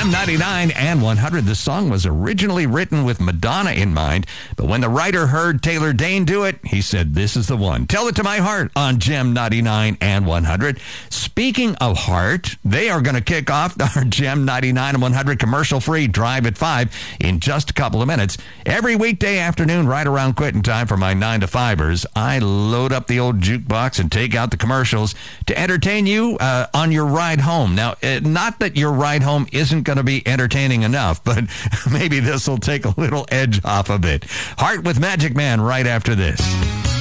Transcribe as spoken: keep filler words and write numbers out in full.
Jam ninety-nine and one hundred. The song was originally written with Madonna in mind, but when the writer heard Taylor Dayne do it, he said, this is the one. Tell It to My Heart on Jam ninety-nine and one hundred. Speaking of heart, they are going to kick off our Jam ninety-nine and one hundred commercial-free Drive at five in just a couple of minutes. Every weekday afternoon, right around quitting time for my nine to fivers, I load up the old jukebox and take out the commercials to entertain you uh, on your ride home. Now, uh, not that your ride home isn't going to be entertaining enough, but maybe this will take a little edge off of it. Heart with Magic Man right after this.